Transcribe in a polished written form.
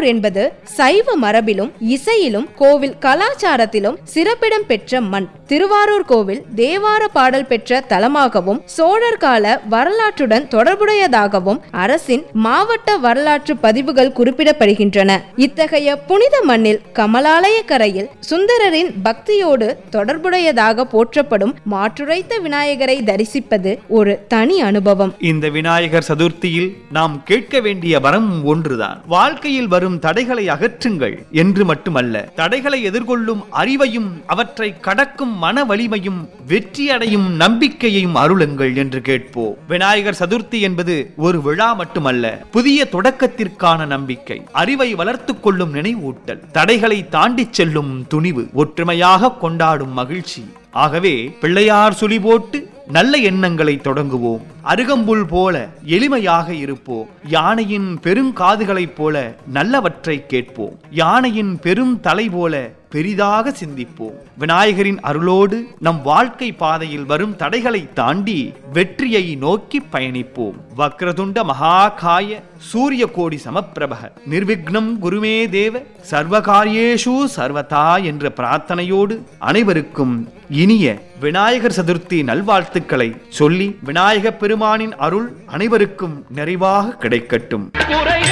திருவாரூர் என்பது சைவ மரபிலும் இசையிலும் கோவில் கலாச்சாரத்திலும் சிறப்பிடம் பெற்ற மண். திருவாரூர் கோவில் தேவார பாடல் பெற்ற தலமாகவும் சோழர் கால வரலாற்றுடன் தொடர்புடையதாகவும் அரசின் மாவட்ட வரலாற்று பதிவுகள் குறிப்பிடப்படுகின்றன. இத்தகைய புனித மண்ணில் கமலாலய கரையில் சுந்தரரின் பக்தியோடு தொடர்புடையதாக போற்றப்படும் மாற்றுரைத்த விநாயகரை தரிசிப்பது ஒரு தனி அனுபவம். இந்த விநாயகர் சதுர்த்தியில் நாம் கேட்க வேண்டிய வரம் ஒன்றுதான். வாழ்க்கையில் வரும் தடைகளை அகற்றுங்கள் என்று மட்டுமல்ல, தடைகளை எதிர்கொள்ளும் அறிவையும் அவற்றை கடக்கும் மன வலிமையும் வெற்றி அடையும் நம்பிக்கையையும் அருளுங்கள் என்று கேட்போம். விநாயகர் சதுர்த்தி என்பது ஒரு விழா மட்டுமல்ல, புதிய தொடக்கத்திற்கான நம்பிக்கை, அறிவை வளர்த்துக் கொள்ளும் நினைவூட்டல், தடைகளை தாண்டி செல்லும் துணிவு, ஒற்றுமையாக கொண்டாடும் மகிழ்ச்சி. ஆகவே பிள்ளையார் சுழி போட்டு நல்ல எண்ணங்களை தொடங்குவோம். அருகம்புல் போல எளிமையாக இருப்போம். யானையின் பெருங்காதுகளைப் போல நல்லவற்றை கேட்போம். யானையின் பெரும் தலை போல பெரிதாக சிந்திப்போம். விநாயகரின் அருளோடு நம் வாழ்க்கை பாதையில் வரும் தடைகளை தாண்டி வெற்றியை நோக்கி பயணிப்போம். வக்ரதுண்ட மகாகாய சூரிய கோடி சமப்பிரப நிர்விக்னம் குருமே தேவ சர்வகாரியேஷு சர்வதா என்ற பிரார்த்தனையோடு அனைவருக்கும் இனிய விநாயகர் சதுர்த்தி நல்வாழ்த்துக்களை சொல்லி விநாயக பெருமானின் அருள் அனைவருக்கும் நிறைவாக கிடைக்கட்டும்.